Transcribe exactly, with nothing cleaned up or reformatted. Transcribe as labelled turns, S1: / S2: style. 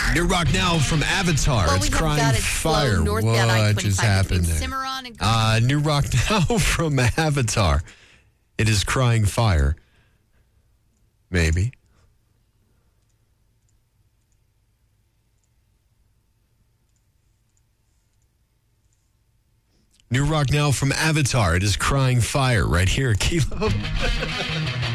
S1: New rock now from Avatar.
S2: Well,
S1: it's
S2: we have
S1: crying
S2: got it
S1: fire.
S2: slow northbound I
S1: What just
S2: twenty-five
S1: happened
S2: between
S1: there?
S2: Cimarron and
S1: Uh, new rock now from Avatar. It is crying fire. Maybe. New rock now from Avatar. It is crying fire right here, Kilo.